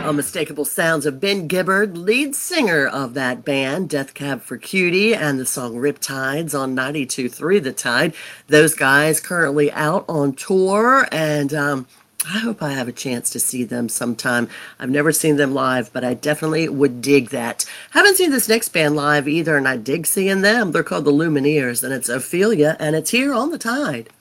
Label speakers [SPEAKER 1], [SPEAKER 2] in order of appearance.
[SPEAKER 1] Unmistakable sounds of Ben Gibbard, lead singer of that band, Death Cab for Cutie, and the song Riptides on 92.3 The Tide. Those guys currently out on tour, and I hope I have a chance to see them sometime. I've never seen them live, but I definitely would dig that. Haven't seen this next band live either, and I dig seeing them. They're called the Lumineers, and it's Ophelia, and it's here on The Tide.